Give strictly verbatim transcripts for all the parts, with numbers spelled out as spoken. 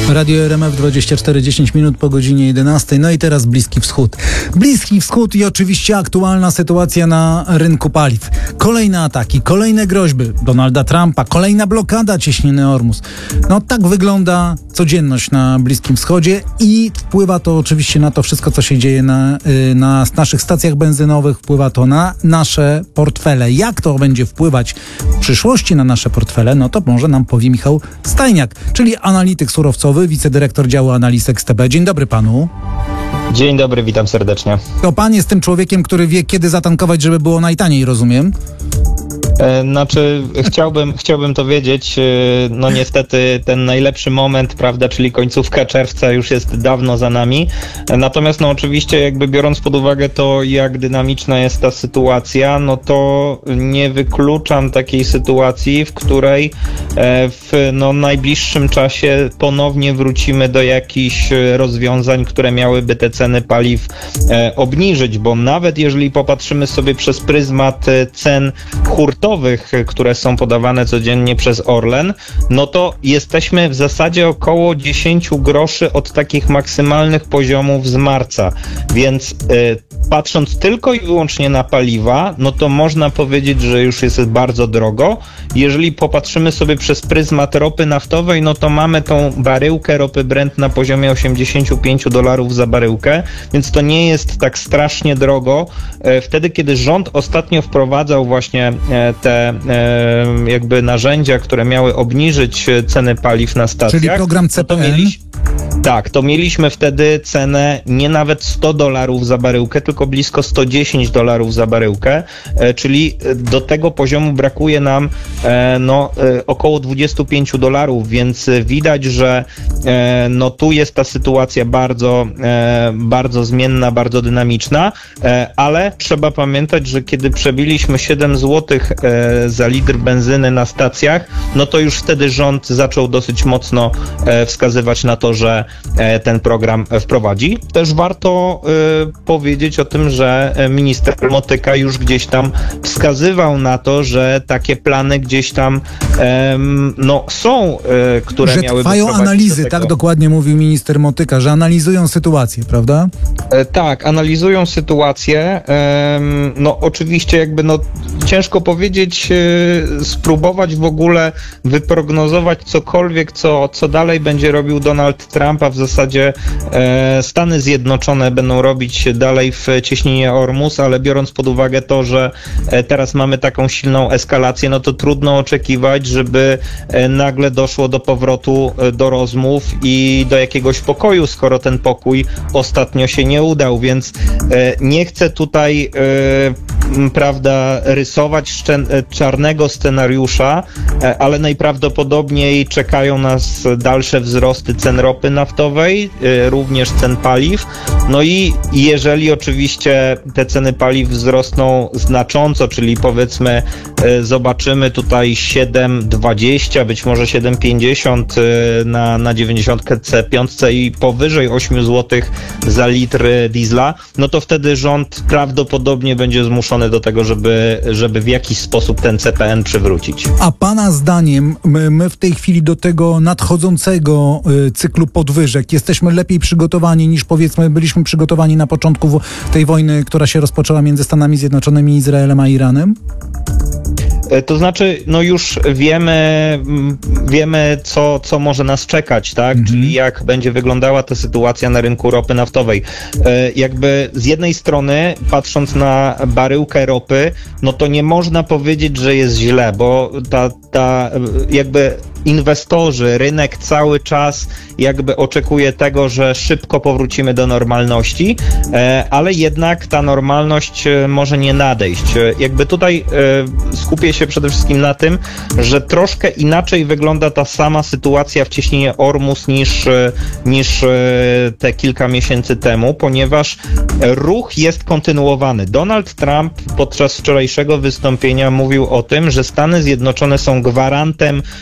Radio R M F dwadzieścia cztery, dziesięć minut po godzinie jedenastej. No i teraz Bliski Wschód. Bliski Wschód i oczywiście aktualna sytuacja na rynku paliw. Kolejne ataki, kolejne groźby Donalda Trumpa, kolejna blokada cieśniny Ormus. No tak wygląda codzienność na Bliskim Wschodzie i wpływa to oczywiście na to wszystko, co się dzieje na, na naszych stacjach benzynowych, wpływa to na nasze portfele. Jak to będzie wpływać w przyszłości na nasze portfele, no to może nam powie Michał Stajniak, czyli analityk surowcowy, wicedyrektor działu analiz X T B. Dzień dobry panu. Dzień dobry, witam serdecznie. To pan jest tym człowiekiem, który wie, kiedy zatankować, żeby było najtaniej, rozumiem? E, znaczy, chciałbym, chciałbym to wiedzieć, e, no niestety ten najlepszy moment, prawda, czyli końcówka czerwca już jest dawno za nami. E, natomiast no oczywiście jakby biorąc pod uwagę to, jak dynamiczna jest ta sytuacja, no to nie wykluczam takiej sytuacji, w której e, w no, najbliższym czasie ponownie wrócimy do jakichś rozwiązań, które miałyby te ceny paliw e, obniżyć, bo nawet jeżeli popatrzymy sobie przez pryzmat cen hurtowych, które są podawane codziennie przez Orlen, no to jesteśmy w zasadzie około dziesięć groszy od takich maksymalnych poziomów z marca, więc y, patrząc tylko i wyłącznie na paliwa, no to można powiedzieć, że już jest bardzo drogo. Jeżeli popatrzymy sobie przez pryzmat ropy naftowej, no to mamy tą baryłkę ropy Brent na poziomie osiemdziesiąt pięć dolarów za baryłkę, więc to nie jest tak strasznie drogo. Wtedy, kiedy rząd ostatnio wprowadzał właśnie te jakby narzędzia, które miały obniżyć ceny paliw na stacjach. Czyli program C P N? To mieliśmy, tak, to mieliśmy wtedy cenę nie nawet sto dolarów za baryłkę, tylko blisko sto dziesięć dolarów za baryłkę, czyli do tego poziomu brakuje nam no, około dwadzieścia pięć dolarów, więc widać, że no, tu jest ta sytuacja bardzo, bardzo zmienna, bardzo dynamiczna, ale trzeba pamiętać, że kiedy przebiliśmy siedem złotych za litr benzyny na stacjach, no to już wtedy rząd zaczął dosyć mocno wskazywać na to, że ten program wprowadzi. Też warto y, powiedzieć o tym, że minister Motyka już gdzieś tam wskazywał na to, że takie plany gdzieś tam em, no, są, y, które że miały trwają analizy, tak dokładnie mówił minister Motyka, że analizują sytuację, prawda? E, tak, analizują sytuację. E, no oczywiście jakby no ciężko powiedzieć, e, spróbować w ogóle wyprognozować cokolwiek, co, co dalej będzie robił Donald Trump, a w zasadzie e, Stany Zjednoczone będą robić dalej w cieśninie Ormus, ale biorąc pod uwagę to, że e, teraz mamy taką silną eskalację, no to trudno oczekiwać, żeby e, nagle doszło do powrotu e, do rozmów i do jakiegoś pokoju, skoro ten pokój ostatnio się nie udał, więc e, nie chcę tutaj e, prawda, rysować szczen- czarnego scenariusza, e, ale najprawdopodobniej czekają nas dalsze wzrosty cen ropy naftowej, e, również cen paliw. No i jeżeli oczywiście te ceny paliw wzrosną znacząco, czyli powiedzmy e, zobaczymy tutaj siedem dwadzieścia, być może siedem pięćdziesiąt e, na, na dziewięćdziesiąt C pięć i powyżej osiem złotych za litr diesla, no to wtedy rząd prawdopodobnie będzie zmuszony do tego, żeby, żeby w jakiś sposób ten C P N przywrócić. A pana zdaniem my, my w tej chwili do tego nadchodzącego y, cyklu podwyżek jesteśmy lepiej przygotowani niż powiedzmy byliśmy przygotowani na początku w, tej wojny, która się rozpoczęła między Stanami Zjednoczonymi, Izraelem a Iranem? To znaczy, no już wiemy, wiemy co, co może nas czekać, tak? Mhm. Czyli jak będzie wyglądała ta sytuacja na rynku ropy naftowej. E, jakby z jednej strony, patrząc na baryłkę ropy, no to nie można powiedzieć, że jest źle, bo ta, ta jakby inwestorzy, rynek cały czas jakby oczekuje tego, że szybko powrócimy do normalności, ale jednak ta normalność może nie nadejść. Jakby tutaj skupię się przede wszystkim na tym, że troszkę inaczej wygląda ta sama sytuacja w cieśninie Ormus niż, niż te kilka miesięcy temu, ponieważ ruch jest kontynuowany. Donald Trump podczas wczorajszego wystąpienia mówił o tym, że Stany Zjednoczone są gwarantem tego,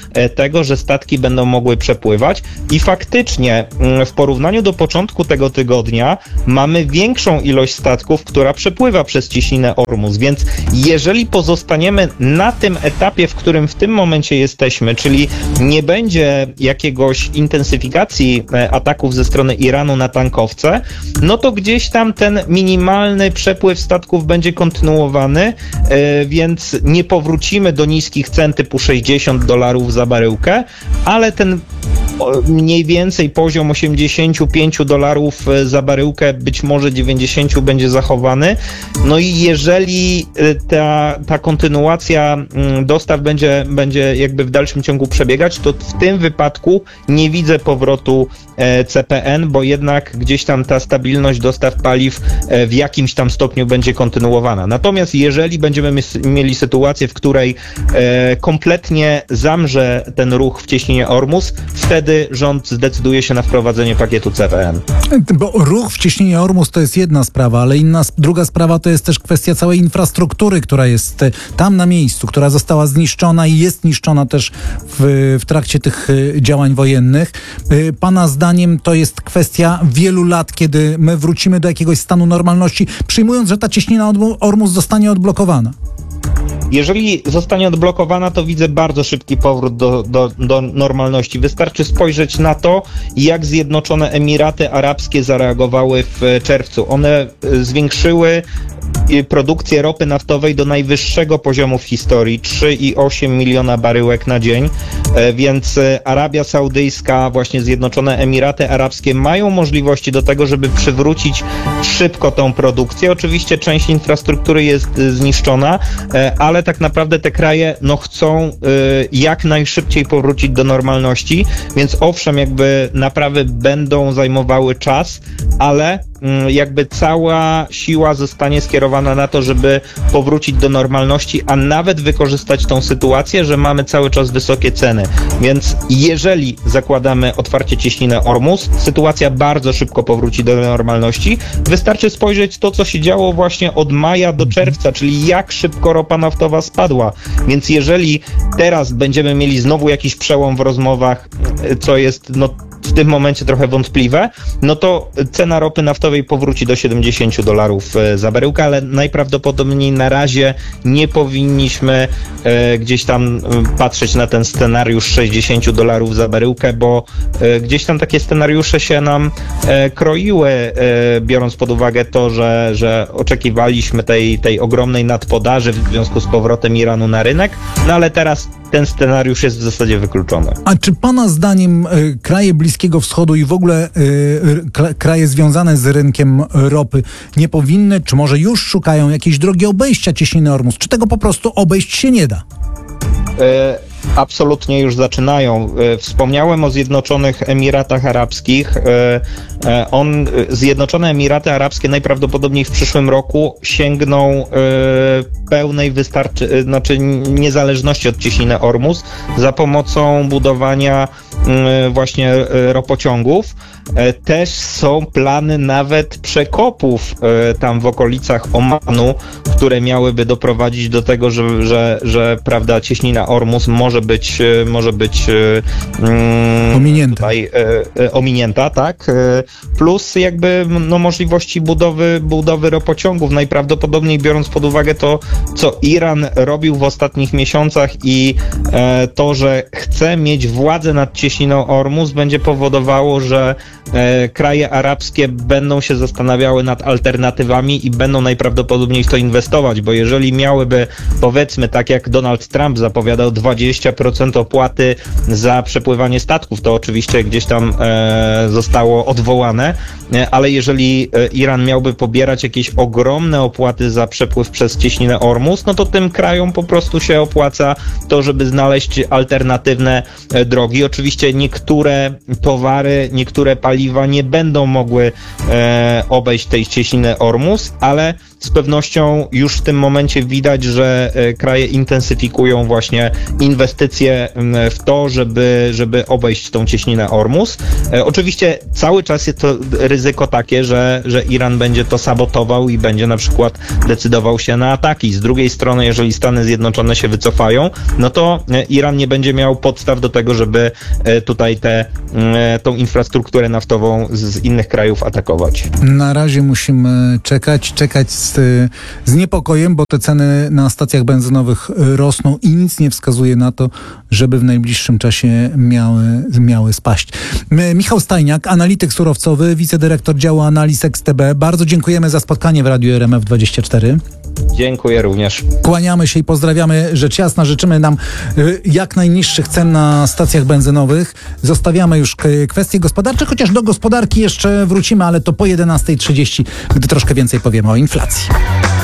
tego, że statki będą mogły przepływać i faktycznie w porównaniu do początku tego tygodnia mamy większą ilość statków, która przepływa przez cieśninę Ormus, więc jeżeli pozostaniemy na tym etapie, w którym w tym momencie jesteśmy, czyli nie będzie jakiegoś intensyfikacji ataków ze strony Iranu na tankowce, no to gdzieś tam ten minimalny przepływ statków będzie kontynuowany, więc nie powrócimy do niskich cen typu sześćdziesiąt dolarów za baryłkę, ale ten mniej więcej poziom osiemdziesiąt pięć dolarów za baryłkę, być może dziewięćdziesiąt będzie zachowany. No i jeżeli ta, ta kontynuacja dostaw będzie, będzie jakby w dalszym ciągu przebiegać, to w tym wypadku nie widzę powrotu C P N, bo jednak gdzieś tam ta stabilność dostaw paliw w jakimś tam stopniu będzie kontynuowana. Natomiast jeżeli będziemy mieli sytuację, w której kompletnie zamrze ten ruch w cieśninie Ormus, wtedy rząd zdecyduje się na wprowadzenie pakietu C P N. Bo ruch w cieśninie Ormus to jest jedna sprawa, ale inna, druga sprawa to jest też kwestia całej infrastruktury, która jest tam na miejscu, która została zniszczona i jest niszczona też w, w trakcie tych działań wojennych. Pana zdaniem to jest kwestia wielu lat, kiedy my wrócimy do jakiegoś stanu normalności, przyjmując, że ta cieśnina Ormus zostanie odblokowana? Jeżeli zostanie odblokowana, to widzę bardzo szybki powrót do, do, do normalności. Wystarczy spojrzeć na to, jak Zjednoczone Emiraty Arabskie zareagowały w czerwcu. One zwiększyły produkcję ropy naftowej do najwyższego poziomu w historii, trzy i osiem miliona baryłek na dzień, więc Arabia Saudyjska, właśnie Zjednoczone Emiraty Arabskie mają możliwości do tego, żeby przywrócić szybko tą produkcję. Oczywiście część infrastruktury jest zniszczona, ale tak naprawdę te kraje no, chcą jak najszybciej powrócić do normalności, więc owszem, jakby naprawy będą zajmowały czas, ale jakby cała siła zostanie skierowana na to, żeby powrócić do normalności, a nawet wykorzystać tą sytuację, że mamy cały czas wysokie ceny. Więc jeżeli zakładamy otwarcie cieśniny Ormus, sytuacja bardzo szybko powróci do normalności. Wystarczy spojrzeć to, co się działo właśnie od maja do czerwca, czyli jak szybko ropa naftowa spadła. Więc jeżeli teraz będziemy mieli znowu jakiś przełom w rozmowach, co jest no w tym momencie trochę wątpliwe, no to cena ropy naftowej powróci do siedemdziesiąt dolarów za baryłkę, ale najprawdopodobniej na razie nie powinniśmy e, gdzieś tam patrzeć na ten scenariusz sześćdziesiąt dolarów za baryłkę, bo e, gdzieś tam takie scenariusze się nam e, kroiły, e, biorąc pod uwagę to, że, że oczekiwaliśmy tej, tej ogromnej nadpodaży w związku z powrotem Iranu na rynek, no ale teraz ten scenariusz jest w zasadzie wykluczony. A czy pana zdaniem y, kraje Bliskiego Wschodu i w ogóle y, kraje związane z rynkiem ropy nie powinny, czy może już szukają jakiejś drogi obejścia cieśniny Ormus? Czy tego po prostu obejść się nie da? Y- Absolutnie już zaczynają. Wspomniałem o Zjednoczonych Emiratach Arabskich. On, Zjednoczone Emiraty Arabskie najprawdopodobniej w przyszłym roku sięgną pełnej wystarczy, znaczy niezależności od cieśniny Ormus za pomocą budowania właśnie ropociągów. Też są plany nawet przekopów tam w okolicach Omanu, które miałyby doprowadzić do tego, że, że, że prawda, cieśnina Ormus może być, może być um, ominięta. Tutaj, e, ominięta, tak? Plus jakby no, możliwości budowy, budowy ropociągów. Najprawdopodobniej biorąc pod uwagę to, co Iran robił w ostatnich miesiącach i e, to, że chce mieć władzę nad cieśniną Ormus, będzie powodowało, że e, kraje arabskie będą się zastanawiały nad alternatywami i będą najprawdopodobniej w to inwestować, bo jeżeli miałyby, powiedzmy, tak jak Donald Trump zapowiadał dwadzieścia procent opłaty za przepływanie statków, to oczywiście gdzieś tam e, zostało odwołane, e, ale jeżeli e, Iran miałby pobierać jakieś ogromne opłaty za przepływ przez cieśninę Ormus, no to tym krajom po prostu się opłaca to, żeby znaleźć alternatywne e, drogi. Oczywiście niektóre towary, niektóre paliwa nie będą mogły e, obejść tej cieśniny Ormus, ale z pewnością już w tym momencie widać, że e, kraje intensyfikują właśnie inwestycje m, w to, żeby, żeby obejść tą cieśninę Ormus. E, oczywiście cały czas jest to ryzyko takie, że, że Iran będzie to sabotował i będzie na przykład decydował się na ataki. Z drugiej strony, jeżeli Stany Zjednoczone się wycofają, no to e, Iran nie będzie miał podstaw do tego, żeby e, tutaj te, e, tą infrastrukturę naftową z, z innych krajów atakować. Na razie musimy czekać, czekać z, z niepokojem, bo te ceny na stacjach benzynowych rosną i nic nie wskazuje na to, żeby w najbliższym czasie miały, miały spaść. Michał Stajniak, analityk surowcowy, wicedyrektor działu analiz X T B. Bardzo dziękujemy za spotkanie w Radiu R M F dwadzieścia cztery. Dziękuję również. Kłaniamy się i pozdrawiamy. Rzecz jasna, życzymy nam y, jak najniższych cen na stacjach benzynowych. Zostawiamy już k- kwestie gospodarcze, chociaż do gospodarki jeszcze wrócimy, ale to po jedenastej trzydzieści, gdy troszkę więcej powiemy o inflacji.